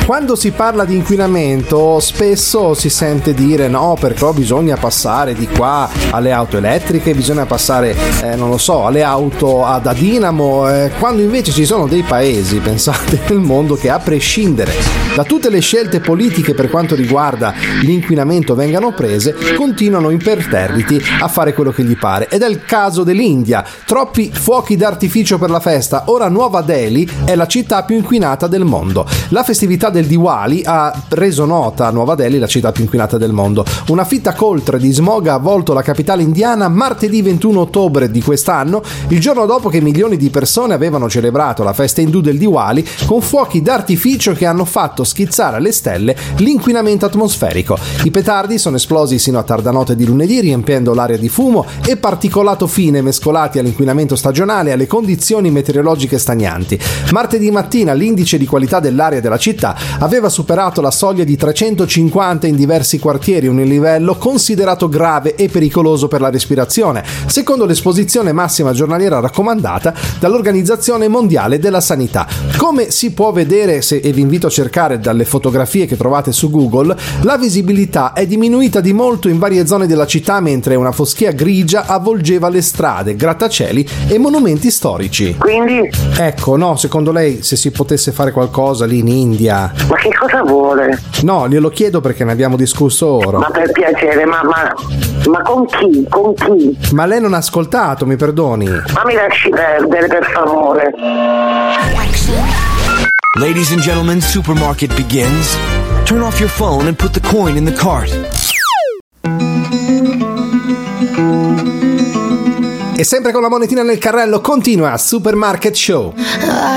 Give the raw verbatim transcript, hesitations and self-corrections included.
Quando si parla di inquinamento spesso si sente dire no, perché bisogna passare di qua alle auto elettriche, bisogna passare eh, non lo so, alle auto ad a dinamo, eh, quando invece ci sono dei paesi, pensate, nel mondo che a prescindere da tutte le scelte politiche per quanto riguarda l'inquinamento vengano prese, continuano imperterriti a fare quello che gli pare. Ed è il caso dell'India. Troppi fuochi d'artificio per la festa. Ora Nuova Delhi è la città più inquinata del mondo. La festività del Diwali ha reso nota a Nuova Delhi la città più inquinata del mondo. Una fitta coltre di smog ha avvolto la capitale indiana martedì ventuno ottobre di quest'anno, il giorno dopo che milioni di persone avevano celebrato la festa indù del Diwali con fuochi d'artificio che hanno fatto schizzare alle stelle l'inquinamento atmosferico. I petardi sono esplosi sino a tarda notte di lunedì, riempiendo l'aria di fumo e particolato fine mescolati all'inquinamento stagionale e alle condizioni meteorologiche stagnanti. Martedì mattina l'indice di qualità dell'aria della città aveva superato la soglia di trecentocinquanta in diversi quartieri, un livello considerato grave e pericoloso per la respirazione, secondo l'esposizione massima giornaliera raccomandata dall'Organizzazione Mondiale della Sanità. Come si può vedere, se, e vi invito a cercare dalle fotografie che trovate su Google, la visibilità è diminuita di molto in varie zone della città, mentre una foschia grigia avvolgeva le strade, grattacieli e monumenti storici. Quindi? Ecco, no, secondo lei se si potesse fare qualcosa lì in India? Ma che cosa vuole? No, glielo chiedo perché ne abbiamo discusso ora. Ma per piacere, ma, ma, ma con chi? Con chi? Ma lei non ha ascoltato, mi perdoni. Ma mi lasci perdere, per favore. Ladies and gentlemen, supermarket begins. Turn off your phone and put the coin in the cart. E sempre con la monetina nel carrello continua Supermarket Show.